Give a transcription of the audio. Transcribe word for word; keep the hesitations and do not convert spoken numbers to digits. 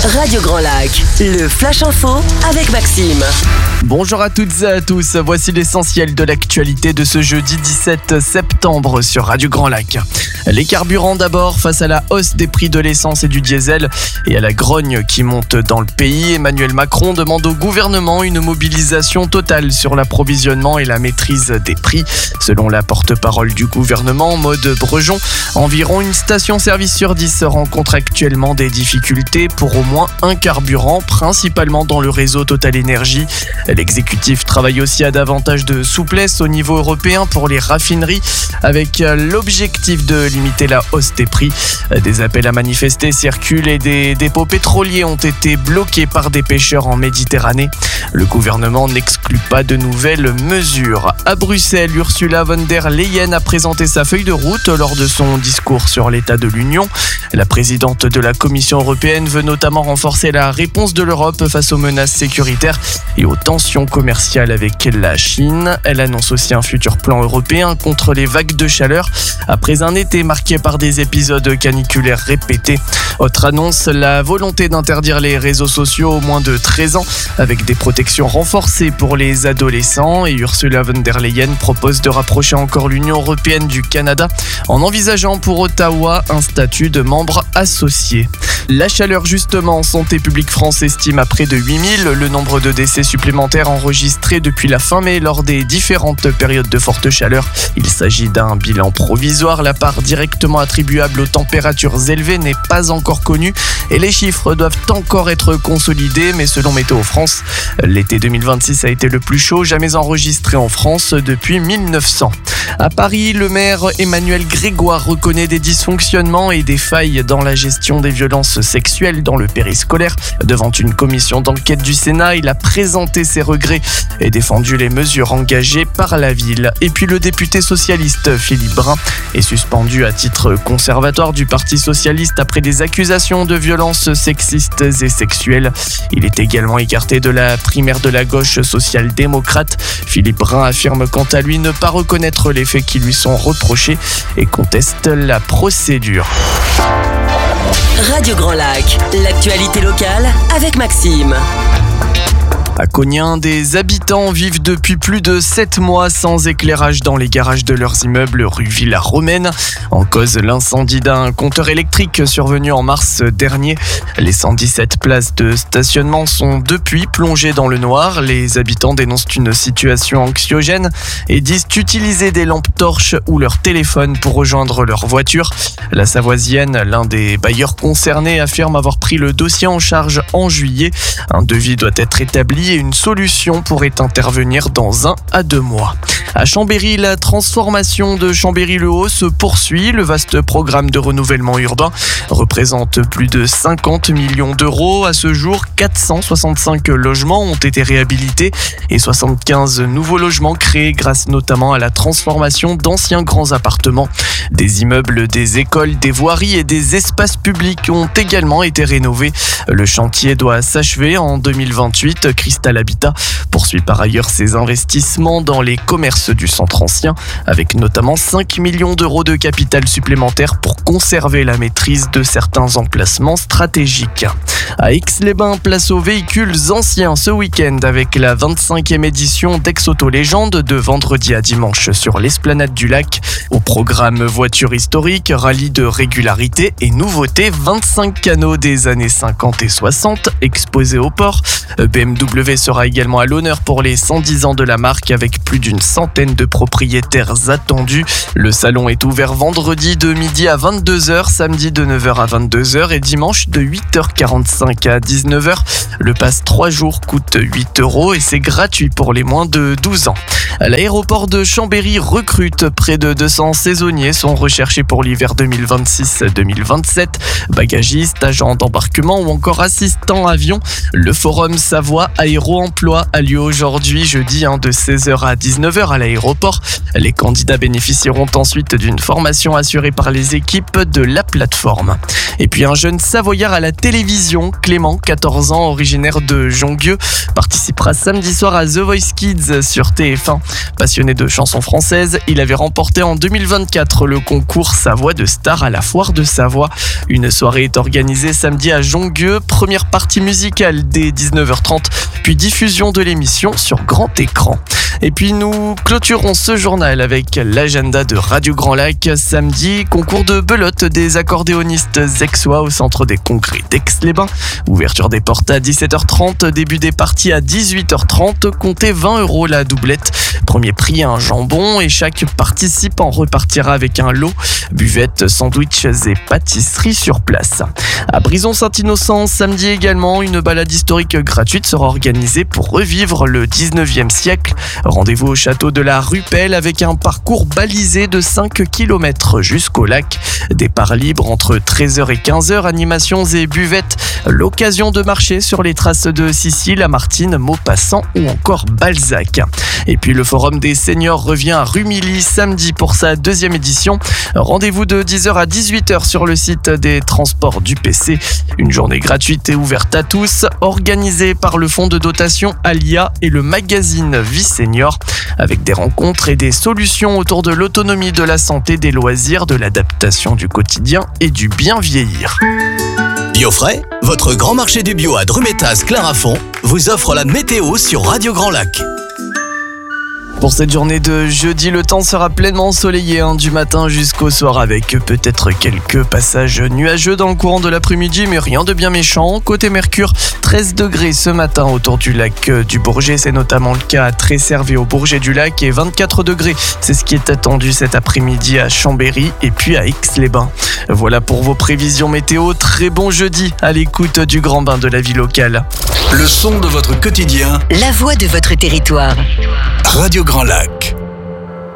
Radio Grand Lac, le Flash Info avec Maxime. Bonjour à toutes et à tous, voici l'essentiel de l'actualité de ce jeudi dix-sept septembre sur Radio Grand Lac. Les carburants d'abord, face à la hausse des prix de l'essence et du diesel et à la grogne qui monte dans le pays, Emmanuel Macron demande au gouvernement une mobilisation totale sur l'approvisionnement et la maîtrise des prix. Selon la porte-parole du gouvernement, Maud Brejon, environ une station-service sur dix rencontre actuellement des difficultés pour au moins un carburant, principalement dans le réseau Total Énergie. L'exécutif travaille aussi à davantage de souplesse au niveau européen pour les raffineries, avec l'objectif de limiter la hausse des prix. Des appels à manifester circulent et des dépôts pétroliers ont été bloqués par des pêcheurs en Méditerranée. Le gouvernement n'exclut pas de nouvelles mesures. À Bruxelles, Ursula von der Leyen a présenté sa feuille de route lors de son discours sur l'état de l'Union. La présidente de la Commission européenne veut notamment renforcer la réponse de l'Europe face aux menaces sécuritaires et aux tensions commerciales avec la Chine. Elle annonce aussi un futur plan européen contre les vagues de chaleur après un été marqué par des épisodes caniculaires répétés. Autre annonce, la volonté d'interdire les réseaux sociaux aux moins de treize ans avec des protections renforcées pour les adolescents, et Ursula von der Leyen propose de rapprocher encore l'Union européenne du Canada en envisageant pour Ottawa un statut de membre associé. La chaleur justement, Santé publique France estime à près de huit mille le nombre de décès supplémentaires enregistrés depuis la fin mai lors des différentes périodes de forte chaleur. Il s'agit d'un bilan provisoire, la part directement attribuable aux températures élevées n'est pas encore connue et les chiffres doivent encore être consolidés, mais selon Météo France, l'été deux mille vingt-six a été le plus chaud jamais enregistré en France depuis mille neuf cents. À Paris, le maire Emmanuel Grégoire reconnaît des dysfonctionnements et des failles dans la gestion des violences sexuelles dans le périscolaire. Devant une commission d'enquête du Sénat, il a présenté ses regrets et défendu les mesures engagées par la ville. Et puis le député socialiste Philippe Brun est suspendu à titre conservatoire du Parti socialiste après des accusations de violences sexistes et sexuelles. Il est également écarté de la primaire de la gauche social-démocrate. Philippe Brun affirme quant à lui ne pas reconnaître les faits qui lui sont reprochés et conteste la procédure. Radio Grand Lac, l'actualité locale avec Maxime. À Cognin, des habitants vivent depuis plus de sept mois sans éclairage dans les garages de leurs immeubles rue Villa-Romaine. En cause, l'incendie d'un compteur électrique survenu en mars dernier. Les cent dix-sept places de stationnement sont depuis plongées dans le noir. Les habitants dénoncent une situation anxiogène et disent utiliser des lampes torches ou leur téléphone pour rejoindre leur voiture. La Savoisienne, l'un des bailleurs concernés, affirme avoir pris le dossier en charge en juillet. Un devis doit être établi et une solution pourrait intervenir dans un à deux mois. À Chambéry, la transformation de Chambéry-le-Haut se poursuit. Le vaste programme de renouvellement urbain représente plus de cinquante millions d'euros. À ce jour, quatre cent soixante-cinq logements ont été réhabilités et soixante-quinze nouveaux logements créés grâce notamment à la transformation d'anciens grands appartements. Des immeubles, des écoles, des voiries et des espaces publics ont également été rénovés. Le chantier doit s'achever en deux mille vingt-huit. Cristal Habitat poursuit par ailleurs ses investissements dans les commerces du centre ancien, avec notamment cinq millions d'euros de capital supplémentaire pour conserver la maîtrise de certains emplacements stratégiques. À Aix-les-Bains, place aux véhicules anciens ce week-end avec la vingt-cinquième édition d'Aix-Auto Légende de vendredi à dimanche sur l'esplanade du lac. Au programme voitures historiques, rallye de régularité et nouveautés, vingt-cinq canaux des années cinquante et soixante exposés au port. B M W sera également à l'honneur pour les cent dix ans de la marque avec plus d'une centaine de propriétaires attendus. Le salon est ouvert vendredi de midi à vingt-deux heures, samedi de neuf heures à vingt-deux heures et dimanche de huit heures quarante-cinq à dix-neuf heures. Le pass trois jours coûte huit euros et c'est gratuit pour les moins de douze ans. L'aéroport de Chambéry recrute. Près de deux cents saisonniers sont recherchés pour l'hiver deux mille vingt-six deux mille vingt-sept. Bagagistes, agents d'embarquement ou encore assistants avion. Le forum Savoie Aéro-Emploi a lieu aujourd'hui, jeudi, hein, de seize heures à dix-neuf heures à l'aéroport. Les candidats bénéficieront ensuite d'une formation assurée par les équipes de la plateforme. Et puis un jeune Savoyard à la télévision garçon, Clément, quatorze ans, originaire de Jongueux, participera samedi soir à The Voice Kids sur T F un. Passionné de chansons françaises, il avait remporté en deux mille vingt-quatre le concours Sa Voix de Star à la Foire de Savoie. Une soirée est organisée samedi à Jongueux, première partie musicale dès dix-neuf heures trente, puis diffusion de l'émission sur grand écran. Et puis nous clôturons ce journal avec l'agenda de Radio Grand Lac. Samedi, concours de belote des accordéonistes aixois au centre des congrès d'Aix-les-Bains. Ouverture des portes à dix-sept heures trente, début des parties à dix-huit heures trente. Comptez vingt euros la doublette. Premier prix, un jambon, et chaque participant repartira avec un lot. Buvette, sandwichs et pâtisseries sur place. À Brison-Saint-Innocent, samedi également, une balade historique gratuite sera organisée pour revivre le dix-neuvième siècle. Rendez-vous au château de la Rupelle avec un parcours balisé de cinq kilomètres jusqu'au lac. Départ libre entre treize heures et quinze heures, animations et buvettes. L'occasion de marcher sur les traces de Sissi, Lamartine, Maupassant ou encore Balzac. Et puis le forum des seniors revient à Rumilly samedi pour sa deuxième édition. Rendez-vous de dix heures à dix-huit heures sur le site des transports du P C. Une journée gratuite et ouverte à tous, organisée par le fonds de dotation Alia et le magazine Vie Senior, avec des rencontres et des solutions autour de l'autonomie, de la santé, des loisirs, de l'adaptation du quotidien et du bien vieillir. Biofrais, votre grand marché du bio à Drumettaz-Clarafond, vous offre la météo sur Radio Grand Lac. Pour cette journée de jeudi, le temps sera pleinement ensoleillé hein, du matin jusqu'au soir, avec peut-être quelques passages nuageux dans le courant de l'après-midi, mais rien de bien méchant. Côté Mercure, treize degrés ce matin autour du lac du Bourget, c'est notamment le cas à Tresserve et au Bourget du Lac, et vingt-quatre degrés, c'est ce qui est attendu cet après-midi à Chambéry et puis à Aix-les-Bains. Voilà pour vos prévisions météo, très bon jeudi à l'écoute du grand bain de la vie locale. Le son de votre quotidien, La voix de votre territoire. Radio Grand Lac.